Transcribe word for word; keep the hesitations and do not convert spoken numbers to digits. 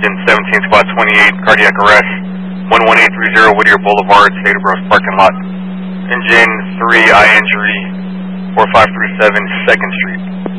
engine seventeen squad twenty-eight, cardiac arrest, one one eight three zero Whittier Boulevard, State of Rose parking lot. Engine three, eye injury, four five three seven second Street.